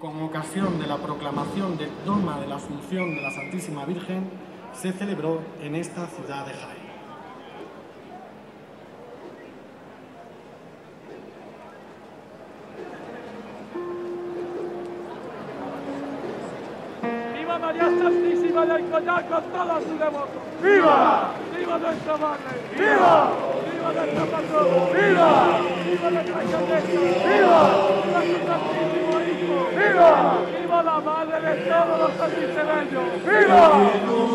con ocasión de la proclamación del dogma de la Asunción de la Santísima Virgen, se celebró en esta ciudad de Jaén. ¡Viva María Santísima del Collar con todos sus devotos! ¡Viva! ¡Viva nuestra Madre! ¡Viva! ¡Viva nuestra patrona! ¡Viva! ¡Viva nuestra alcaldesa! ¡Viva! ¡Viva su santísimo Hijo! ¡Viva! ¡Viva la Madre de todos los santisereños! ¡Viva!